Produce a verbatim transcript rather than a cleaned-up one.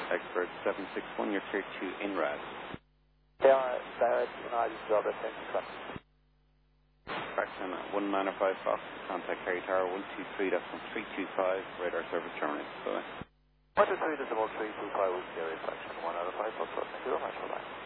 Expert seven six one, you're clear to I N R A D. Yeah, Barrett, United Robert, thank you. Fraction one nine five Fox, contact Kerry Tower one two three, that's from three two five, radar service terminated. Bye. one two three, decimal three two five, with area fraction one out of five, Fox, thank you very much, bye-bye.